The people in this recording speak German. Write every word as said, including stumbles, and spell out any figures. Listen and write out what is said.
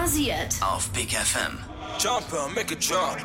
basiert auf Big F M. Jumper, make a jump.